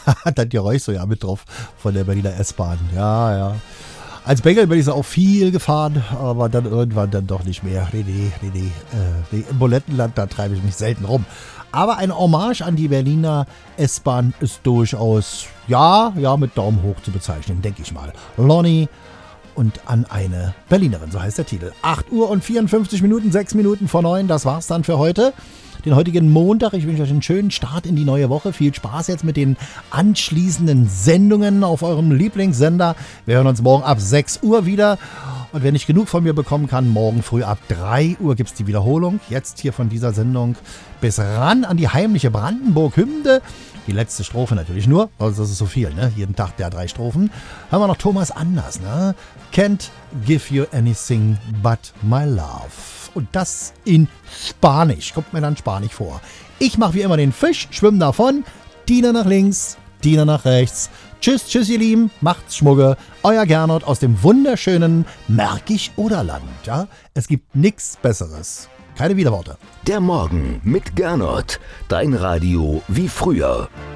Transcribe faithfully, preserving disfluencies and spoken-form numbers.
Das Geräusch so ja mit drauf von der Berliner S-Bahn. Ja, ja. Als Bengel bin ich so auch viel gefahren, aber dann irgendwann dann doch nicht mehr. Nee, nee, nee, nee. Äh, nee. Im Bulettenland, da treibe ich mich selten rum. Aber eine Hommage an die Berliner S-Bahn ist durchaus, ja, ja, mit Daumen hoch zu bezeichnen, denke ich mal. Lonnie und an eine Berlinerin, so heißt der Titel. acht Uhr und vierundfünfzig Minuten, sechs Minuten vor neun, das war's dann für heute. Den heutigen Montag. Ich wünsche euch einen schönen Start in die neue Woche. Viel Spaß jetzt mit den anschließenden Sendungen auf eurem Lieblingssender. Wir hören uns morgen ab sechs Uhr wieder. Und wer nicht genug von mir bekommen kann, morgen früh ab drei Uhr gibt es die Wiederholung. Jetzt hier von dieser Sendung bis ran an die heimliche Brandenburg-Hymne. Die letzte Strophe natürlich nur, also das ist so viel, ne? Jeden Tag der drei Strophen. Hören wir noch Thomas Anders, ne? Can't give you anything but my love. Und das in Spanisch. Kommt mir dann Spanisch vor. Ich mache wie immer den Fisch, schwimme davon. Diener nach links, Diener nach rechts. Tschüss, tschüss ihr Lieben, macht's Schmugge. Euer Gernot aus dem wunderschönen Märkisch-Oderland. Ja? Es gibt nichts Besseres. Keine Widerworte. Der Morgen mit Gernot. Dein Radio wie früher.